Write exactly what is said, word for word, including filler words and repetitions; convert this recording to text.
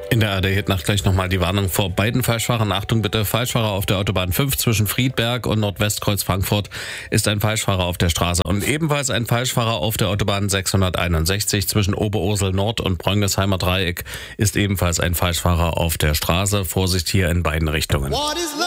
In der A R D-Hitnacht gleich nochmal die Warnung vor beiden Falschfahrern. Achtung bitte, Falschfahrer auf der Autobahn fünf zwischen Friedberg und Nordwestkreuz Frankfurt ist ein Falschfahrer auf der Straße. Und ebenfalls ein Falschfahrer auf der Autobahn sechshunderteinundsechzig zwischen Oberursel Nord und Bröngelsheimer Dreieck ist ebenfalls ein Falschfahrer auf der Straße. Vorsicht hier in beiden Richtungen.